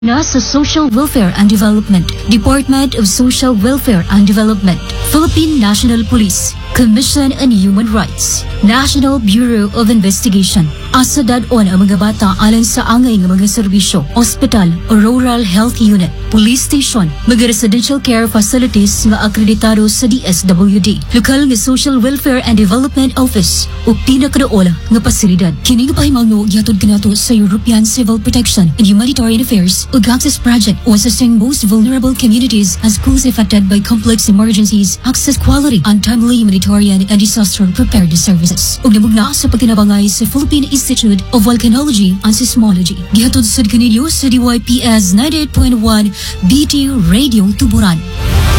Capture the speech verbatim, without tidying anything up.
NASA Social Welfare and Development, Department of Social Welfare and Development, Philippine National Police, Commission on Human Rights, National Bureau of Investigation. Asa dadon ang mga bata alang sa angay ng mga serbisyo, hospital o rural health unit, police station, mga residential care facilities nga akreditado sa D S W D, lokal nga Social Welfare and Development Office o pinakadool nga pasilidad. Kini nga pahimangno gyatod kanato sa European Civil Protection and Humanitarian Affairs o Access Project o assisting most vulnerable communities as schools affected by complex emergencies, access quality and timely humanitarian and disaster preparedness services. Ug namugna sa pagtinabangay sa Philippine Institute of Volcanology and Seismology. Gihatod sad kaninyo sa D Y P S ninety-eight point one B T Radio Tuburan.